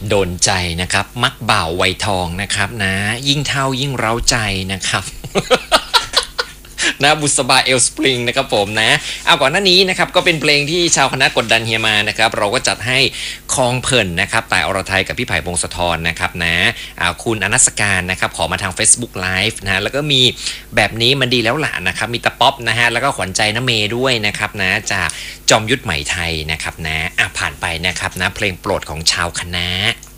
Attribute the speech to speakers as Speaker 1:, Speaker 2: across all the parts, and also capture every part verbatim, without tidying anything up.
Speaker 1: โดนใจนะครับมักบ่าวไวยทองนะครับนะยิ่งเท่ายิ่งเร้าใจนะครับ นะบุษบาเอลสปริงนะครับผมนะเอาก่อนหน้านี้นะครับก็เป็นเพลงที่ชาวคณะกดดันเฮียมานะครับเราก็จัดให้คลองเพลินนะครับแต่อรไทยกับพี่ไผ่พงศธรนะครับนะเอาคุณอนัสการนะครับขอมาทาง Facebook Live นะแล้วก็มีแบบนี้มันดีแล้วล่ะนะครับมีตะป๊อปนะฮะแล้วก็ขวัญใจน้าเมย์ด้วยนะครับนะจากจอมยุทธไหมไทยนะครับนะอ่ะผ่านไปนะครับนะเพลงโปรดของชาวคณะ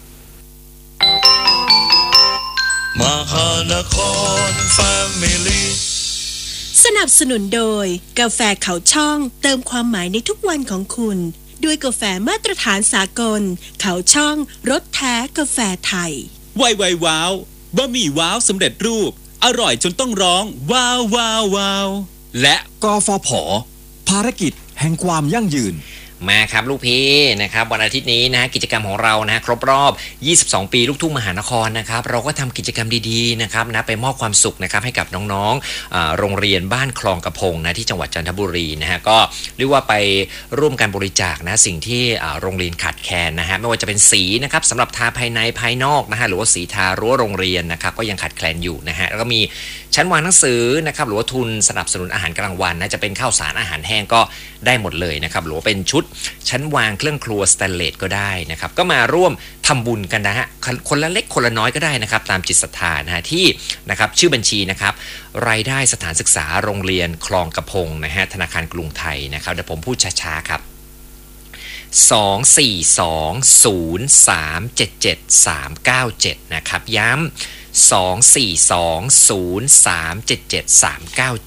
Speaker 2: มหานครแฟมิลี่
Speaker 3: สนับสนุนโดยกาแฟเขาช่องเติมความหมายในทุกวันของคุณด้วยกาแฟมาตรฐานสากลเขาช่องรสแท้กาแฟไทย
Speaker 4: ไวไวว้าวบะหมี่ว้าวสำเร็จรูปอร่อยจนต้องร้องว้าวว้าวว้าวและ
Speaker 5: กฟผ.ภารกิจแห่งความยั่งยืน
Speaker 1: มาครับลูกพี่นะครับวันอาทิตย์นี้นะกิจกรรมของเรานะครบรอบยี่สิบสองปีลูกทุ่งมหานครนะครับเราก็ทำกิจกรรมดีๆนะครับนะไปมอบความสุขนะครับให้กับน้องๆโรงเรียนบ้านคลองกระพงนะที่จังหวัดจันทบุรีนะฮะก็เรียกว่าไปร่วมกันบริจาคนะสิ่งที่โรงเรียนขาดแคลนนะฮะไม่ว่าจะเป็นสีนะครับสำหรับทาภายในภายนอกนะฮะหรือว่าสีทารั้วโรงเรียนนะครับก็ยังขาดแคลนอยู่นะฮะแล้วก็มีชั้นวางหนังสือนะครับหรือว่าทุนสนับสนุนอาหารกลางวันนะจะเป็นข้าวสารอาหารแห้งก็ได้หมดเลยนะครับหรือว่าเป็นชุดชั้นวางเครื่องครัวสแตนเลสก็ได้นะครับก็มาร่วมทำบุญกันนะฮะคนละเล็กคนละน้อยก็ได้นะครับตามจิตศรัทธานะฮะที่นะครับชื่อบัญชีนะครับรายได้สถานศึกษาโรงเรียนคลองกระพงนะฮะธนาคารกรุงไทยนะครับเดี๋ยวผมพูดช้าๆครับสอง สี่ สอง ศูนย์ สาม เจ็ด เจ็ด สาม เก้า เจ็ดนะครับย้ำสอง สี่ สอง ศูนย์ สาม เจ็ด เจ็ด สาม เก้า